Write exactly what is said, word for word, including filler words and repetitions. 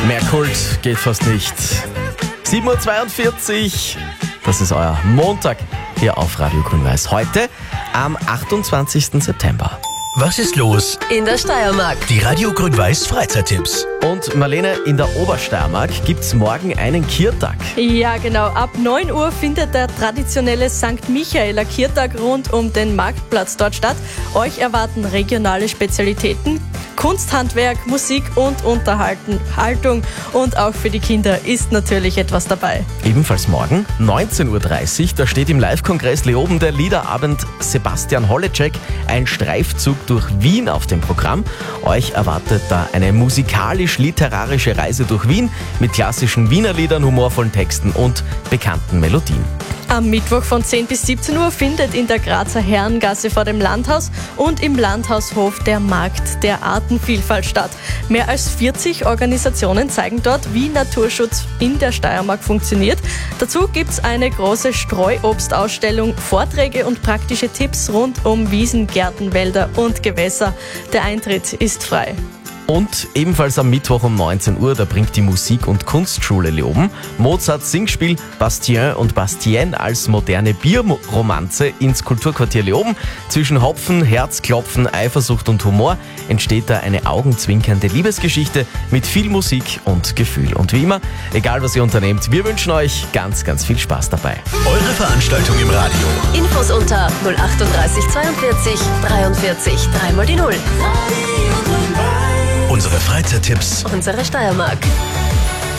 Mehr Kult geht fast nicht. sieben Uhr zweiundvierzig, das ist euer Montag hier auf Radio Grün-Weiß. Heute am achtundzwanzigsten September. Was ist los in der Steiermark? Die Radio Grün-Weiß Freizeittipps. Und Marlene, in der Obersteiermark gibt's morgen einen Kirtag. Ja, genau. Ab neun Uhr findet der traditionelle Sankt Michaeler Kirtag rund um den Marktplatz dort statt. Euch erwarten regionale Spezialitäten, Kunsthandwerk, Musik und Unterhaltung. Und auch für die Kinder ist natürlich etwas dabei. Ebenfalls morgen, neunzehn Uhr dreißig, da steht im Live-Kongress Leoben der Liederabend Sebastian Holleczek, ein Streifzug durch Wien auf dem Programm. Euch erwartet da eine musikalisch-literarische Reise durch Wien mit klassischen Wiener Liedern, humorvollen Texten und bekannten Melodien. Am Mittwoch von zehn bis siebzehn Uhr findet in der Grazer Herrengasse vor dem Landhaus und im Landhaushof der Markt der Artenvielfalt statt. Mehr als vierzig Organisationen zeigen dort, wie Naturschutz in der Steiermark funktioniert. Dazu gibt es eine große Streuobstausstellung, Vorträge und praktische Tipps rund um Wiesen, Gärten, Wälder und Gewässer. Der Eintritt ist frei. Und ebenfalls am Mittwoch um neunzehn Uhr, da bringt die Musik- und Kunstschule Leoben Mozarts Singspiel Bastien und Bastienne als moderne Bierromanze ins Kulturquartier Leoben. Zwischen Hopfen, Herzklopfen, Eifersucht und Humor entsteht da eine augenzwinkernde Liebesgeschichte mit viel Musik und Gefühl. Und wie immer, egal was ihr unternehmt, wir wünschen euch ganz, ganz viel Spaß dabei. Eure Veranstaltung im Radio. Infos unter null achtunddreißig zweiundvierzig dreiundvierzig dreimal die Null. Unsere Freizeittipps. Unsere Steiermark.